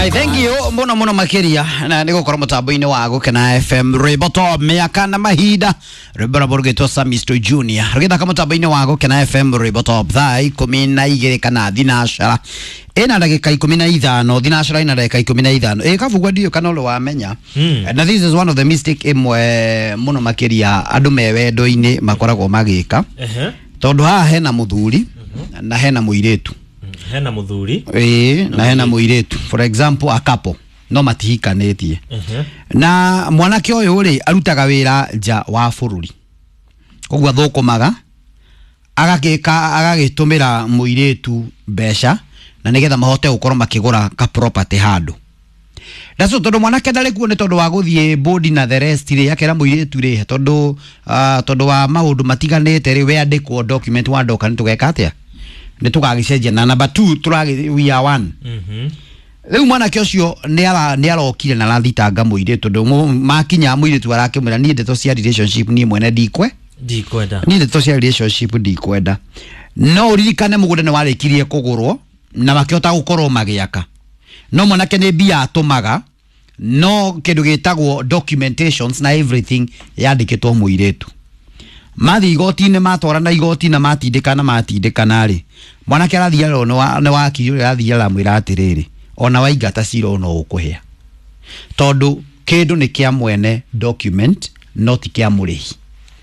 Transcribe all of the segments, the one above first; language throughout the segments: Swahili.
Ai, thank you muno makiria na niko kwa mtambo-ini wa Gukena FM Rwimbo miaka na mahida Rwimbo borgeto Samisto Junior rugitha kama mtambo-ini wa Gukena FM Rwimbo thaa 12 kana thinashara ena ndagika 15 thinashara ina ndagika 15 kavugwa ndio kana ule wamenya na this is one of the mistake imwe muno makiria andu mewendo-ini makoragwo magika tondu haha hena muthuri na hena muiretu hena muthuri na hena muiretu for example a couple no matihikanĩtie na mwanake ũyũ ri arutaga wĩra nja wa bũrũri koguo athukumaga agagĩtũmĩra muiretu mbeca na nigetha mahote gũkorwo makĩgũra ka property handũ ndacio tondu mwanake ndarĩ kuo nĩ tondu wa gũthiĩ board na the rest ri yakera muiretu ri tondu wa maũndũ matiganĩte ri we andĩkwo document wa ndoka nĩ tũgeka atĩa nĩ tũgagicenjia na number 2 we are one rĩu mwanake ũcio nĩ arokire na rathitanga muire tondu makinya muire tu arakĩmwĩra niĩ ndeto cia relationship niĩ mwene ndikwenda niĩ ndeto cia relationship ndikwenda no uririkane mũgũnda nĩ warĩkirie kũgũrwo na makĩhota gũkorwo magĩaka no mwanake nĩ mbia atũmaga no kĩndũ gĩtagwo documentations na everything yandĩkĩtwo muiretu mathi igoti-inĩ matwarana igoti-inĩ matindĩkana rĩ mwanake arathiara nĩ wakiri arathiara mwĩra atĩrĩrĩ ona waingata cira no ũkũhĩa tondu kĩndũ nĩ kĩa mwene document not kĩa mũrĩhi.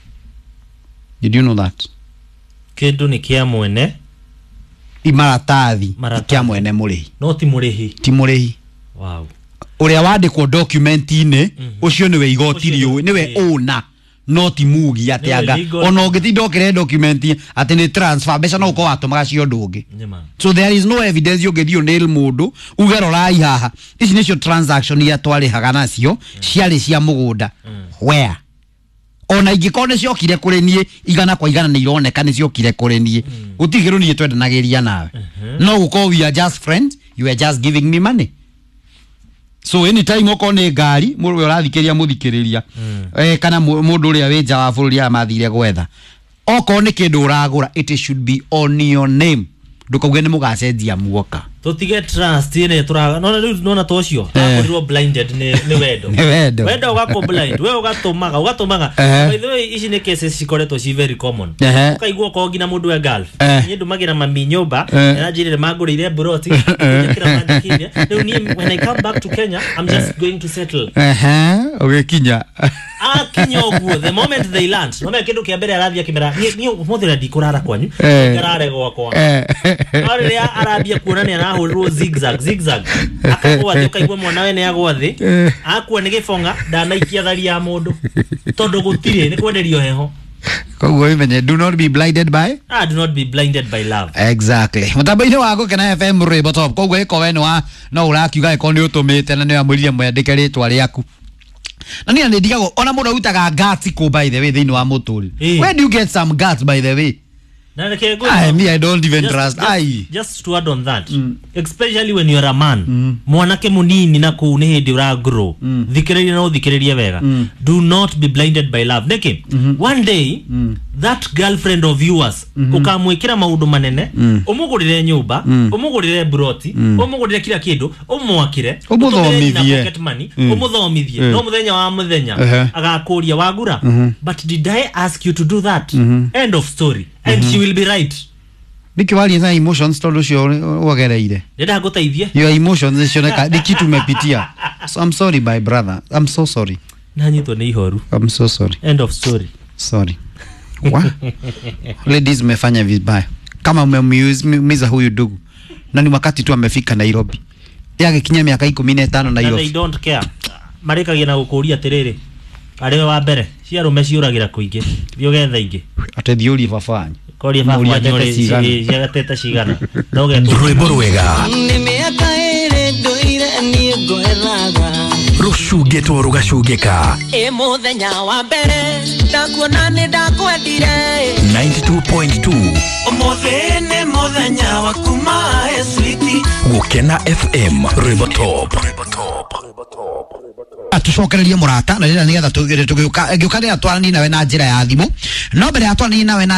Did you know that? Kĩndũ nĩ kĩa mwene maratathi kĩa mwene mũrĩhi no ti mũrĩhi. Wow. Ũrĩa wandĩkwo document-inĩ ũcio nĩwe igoti rĩũĩ nĩwe owner no ti mugi atianga ona ũngĩtinda ũkĩrehe document atĩ nĩ transfer mbeca no ũkorwo watũmaga cio ũndũ ũngĩ so there is no evidence ũngĩthiĩ ũnĩl mũndũ uge rorai haha ici nĩcio transaction iria twarĩhaga nacio ciarĩ cia mũgũnda where ona ingĩkorwo nĩ ciokire kũrĩ niĩ igana kwa igana nĩ ironeka nĩ ciokire kũrĩ niĩ gũtigĩrwo niĩ twendanagĩria nawe no gũkorwo we are just friends, you are just giving me money. So anytime oko ne ngari mũndũ ũrathikĩria mũthikĩrĩria kana mũndũ ũrĩa wĩ nja wa bũrũri amathire gwetha oko nĩ kĩndũ ũragũra it should be on your name ndũkauge nĩ mũgacenjia muoka tutige trust ine turaga nona tocio akorirwo blinded nĩ wendo ugako blind we ugatumaga by the way ici nĩ cases cikoretwo ci very common ukaigua ko ngina mũndũ we golf nĩ ndumagira mami nyumba na njirire magũrĩire broti kira mandikiria rĩu niĩ when I come back to Kenya I'm just going to settle ugekinya akinya ũguo the moment they land no me kĩndũ kĩa mbere arathia kĩmera niĩ mũthĩra ndikurara kwanyu ngarare gwakwa arĩa arabia kuonania na hurwo zigzag akagwa thĩ ukaigua mwana we nĩ agwa thĩ akua nĩ gĩbonga ndanaikia thari ya mũndũ tondu gũtirĩ nĩ kwenderio heho koguo imenye do not be blinded by love. Exactly mtambo-ini wa Gukena FM Rwimbo top koguo iko we no ũrakiuga iko nĩ ũtũmĩte na nĩ amwĩrire mwandĩke rĩtwa rĩaku na niĩ ndigagwo ona mũndũ utaga guts ko by the way thĩinĩ wa mũtũrĩ where do you get some guts by the way? I don't even trust. Just to add on that, especially when you're a man, mwanake munini na ku ni hindi ura grow. Thikĩrĩria no thikĩrĩria wega. Do not be blinded by love. Neke, one day that girlfriend of yours ukamwĩkĩra maũndũ manene, ũmũgũrĩre nyũmba, ũmũgũrĩre broti, ũmũgũrĩre kila kĩndũ, ũmwakire, ũmũthomithie, ũmũthomithie. No mũthenya wa mũthenya agakũria wagura. But did I ask you to do that? End of story. And she will be right. Niki wali za emotions todo cio wagereire. Ndenda guteithie. Your emotions cioneka nikitu umepitia. So I'm sorry my brother. I'm so sorry. Nanyitwo nĩ ihoru. I'm so sorry. End of story. Sorry. What? Ladies mmefanya vibaya. Kama mmeumiza huyu ndugu. Na ni wakati tu amefika Nairobi. Yake kinya miaka 15 Nairobi. They don't care. Marikagia na gukuria tiriri. Ariwe wa mbere ciarume ciuragira kuingi biogetha ingi atethio bafanya koria bafanya ciagatete cigana ndoge Rwimbo rwega nimiaka ndoire nie ngoeraga rushugĩtwo rugacugĩka muthenya wa mbere ndakuona nĩ ndakwendire 92.2 umuthi nĩ muthenya wa kuma sweetie Gukena FM Rwimbo top. Atucokererie murata na nigetha tugĩũka atwarani nawe na njĩra ya thimũ no mbere atwarani nawe